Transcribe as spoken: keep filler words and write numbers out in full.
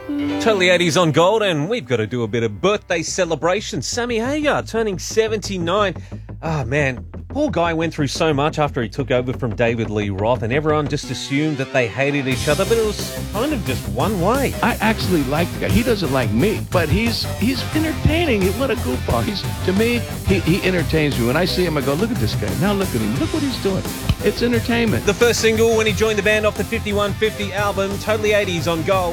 Totally eighties on Gold, and we've got to do a bit of birthday celebration. Sammy Hagar turning seventy-nine. Ah, oh, man, poor guy went through so much after he took over from David Lee Roth, and everyone just assumed that they hated each other, but it was kind of just one way. I actually like the guy. He doesn't like me, but he's he's entertaining. What a goofball. He's, to me, he, he entertains me. When I see him, I go, look at this guy. Now look at him. Look what he's doing. It's entertainment. The first single when he joined the band off the fifty-one fifty album, Totally eighties on Gold.